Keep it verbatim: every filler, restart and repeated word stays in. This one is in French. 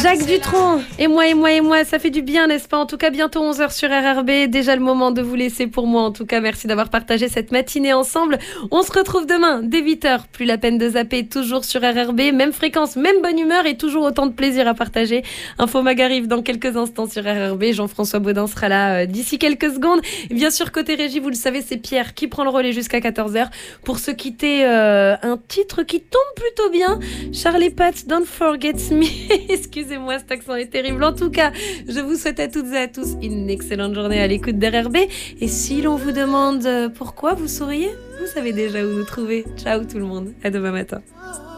Jacques Dutronc, et moi, et moi, et moi, ça fait du bien, n'est-ce pas? En tout cas, bientôt onze heures sur R R B, déjà le moment de vous laisser pour moi. En tout cas, merci d'avoir partagé cette matinée ensemble. On se retrouve demain, dès huit heures. Plus la peine de zapper, toujours sur R R B, même fréquence, même bonne humeur et toujours autant de plaisir à partager. Info Mag arrive dans quelques instants sur R R B. Jean-François Baudin sera là euh, d'ici quelques secondes. Et bien sûr, côté régie, vous le savez, c'est Pierre qui prend le relais jusqu'à quatorze heures pour se quitter euh, un titre qui tombe plutôt bien. Charlie Patch, Don't Forget Me. Excusez-moi, cet accent est terrible. En tout cas, je vous souhaite à toutes et à tous une excellente journée à l'écoute d'R R B. Et si l'on vous demande pourquoi vous souriez, vous savez déjà où nous trouver. Ciao tout le monde, à demain matin.